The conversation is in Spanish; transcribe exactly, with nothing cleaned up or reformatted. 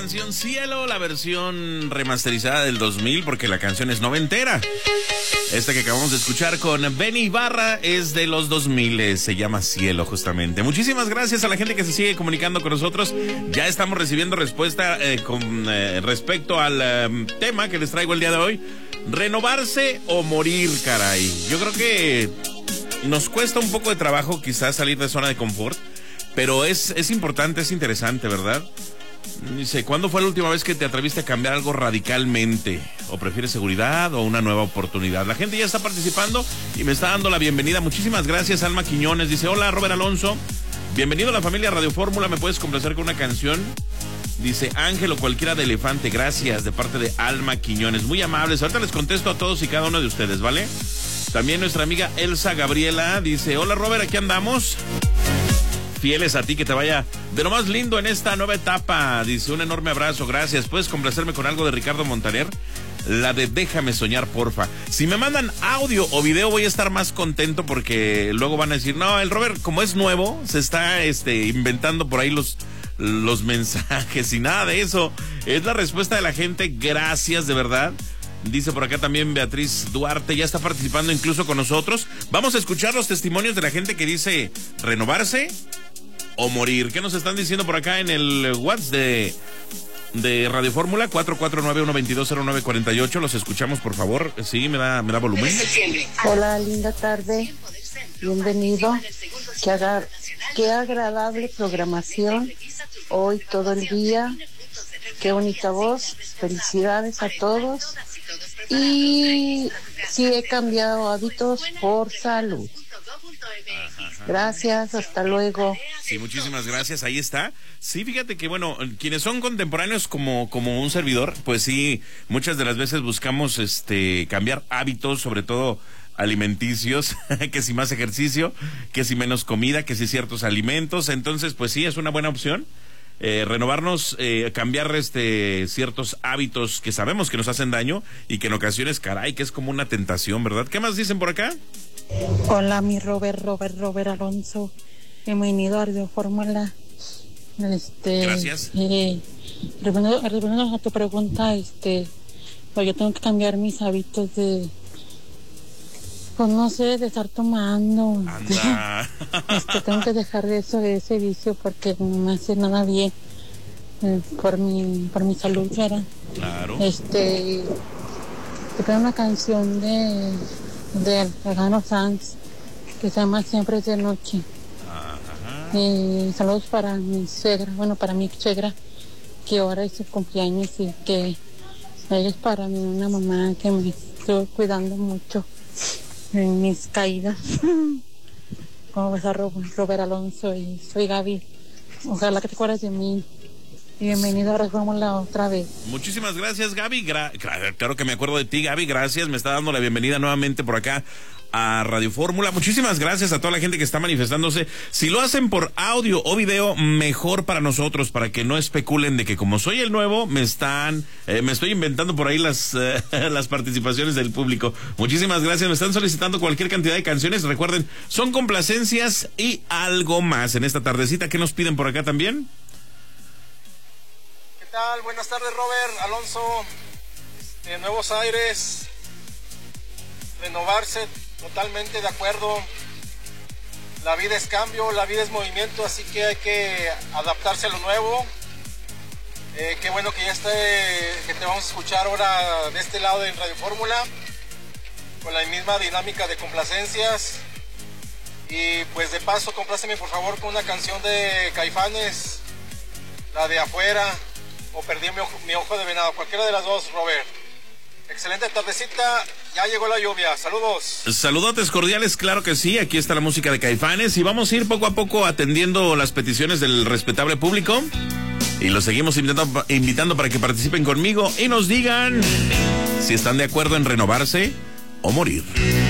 canción Cielo, la versión remasterizada del dos mil, porque la canción es noventera. Esta que acabamos de escuchar con Benny Ibarra es de los dos mil, se llama Cielo justamente. Muchísimas gracias a la gente que se sigue comunicando con nosotros. Ya estamos recibiendo respuesta eh, con eh, respecto al eh, tema que les traigo el día de hoy. Renovarse o morir, caray. Yo creo que nos cuesta un poco de trabajo quizás salir de zona de confort, pero es, es importante, es interesante, ¿verdad? Dice, ¿cuándo fue la última vez que te atreviste a cambiar algo radicalmente? ¿O prefieres seguridad o una nueva oportunidad? La gente ya está participando y me está dando la bienvenida. Muchísimas gracias, Alma Quiñones. Dice, hola, Robert Alonso. Bienvenido a la familia Radio Fórmula. ¿Me puedes complacer con una canción? Dice, Ángel o cualquiera de Elefante. Gracias, de parte de Alma Quiñones. Muy amables. Ahorita les contesto a todos y cada uno de ustedes, ¿vale? También nuestra amiga Elsa Gabriela dice, hola, Robert, aquí andamos. Fieles a ti, que te vaya de lo más lindo en esta nueva etapa. Dice, un enorme abrazo, gracias. ¿Puedes complacerme con algo de Ricardo Montaner? La de Déjame Soñar, porfa. Si me mandan audio o video voy a estar más contento, porque luego van a decir, no, el Robert, como es nuevo, se está este, inventando por ahí los, los mensajes y nada de eso. Es la respuesta de la gente, gracias de verdad. Dice por acá también Beatriz Duarte, ya está participando incluso con nosotros. Vamos a escuchar los testimonios de la gente que dice renovarse o morir. ¿Qué nos están diciendo por acá en el WhatsApp de, de Radio Fórmula? cuatro cuatro nueve, uno dos dos, cero nueve cuatro ocho. Los escuchamos, por favor. Sí, me da, me da volumen. Hola, linda tarde. Bienvenido. Qué, agar qué agradable programación. Hoy todo el día. Qué bonita voz. Felicidades a todos. Y sí he cambiado hábitos por salud. Gracias, hasta luego. Sí, muchísimas gracias, ahí está. Sí, fíjate que, bueno, quienes son contemporáneos como, como un servidor, pues sí, muchas de las veces buscamos este cambiar hábitos, sobre todo alimenticios, que si más ejercicio, que si menos comida, que si ciertos alimentos. Entonces, pues sí, es una buena opción. Eh, renovarnos, eh, cambiar este ciertos hábitos que sabemos que nos hacen daño y que en ocasiones, caray, que es como una tentación, ¿verdad? ¿Qué más dicen por acá? Hola, mi Robert, Robert, Robert Alonso. Bienvenido a Radio Fórmula. Este, Gracias. Eh, respondiendo a tu pregunta, este, pues yo tengo que cambiar mis hábitos de, pues no sé, de estar tomando. Anda. Este, tengo que dejar de eso, de ese vicio, porque no me hace nada bien eh, por mi, por mi salud, ¿verdad? Claro. Este, te pongo una canción de de Alejandro Sanz que se llama Siempre es de Noche. Ajá. Y saludos para mi suegra, bueno, para mi suegra, que ahora es su cumpleaños, y que ella es para mí una mamá que me estuvo cuidando mucho en mis caídas. Como ves a Robert Alonso, y soy Gaby. Ojalá que te acuerdes de mí. Y bienvenido a Radio Fórmula otra vez. Muchísimas gracias, Gaby. Gra claro que me acuerdo de ti, Gaby. Gracias. Me está dando la bienvenida nuevamente por acá a Radio Fórmula. Muchísimas gracias a toda la gente que está manifestándose. Si lo hacen por audio o video, mejor para nosotros, para que no especulen de que como soy el nuevo, me están, eh, me estoy inventando por ahí las, eh, las participaciones del público. Muchísimas gracias. Me están solicitando cualquier cantidad de canciones. Recuerden, son complacencias y algo más en esta tardecita. ¿Qué nos piden por acá también? ¿Qué tal? Buenas tardes, Robert Alonso, de Nuevos Aires. Renovarse, totalmente de acuerdo. La vida es cambio, la vida es movimiento, así que hay que adaptarse a lo nuevo. Eh, qué bueno que ya esté, que te vamos a escuchar ahora de este lado en Radio Fórmula, con la misma dinámica de complacencias. Y pues de paso, compláceme por favor con una canción de Caifanes, la de Afuera, o Perdí mi ojo, mi ojo de venado, cualquiera de las dos, Robert. Excelente tardecita, ya llegó la lluvia, saludos. Saludotes cordiales, claro que sí, aquí está la música de Caifanes y vamos a ir poco a poco atendiendo las peticiones del respetable público y los seguimos invitando, invitando para que participen conmigo y nos digan si están de acuerdo en renovarse o morir.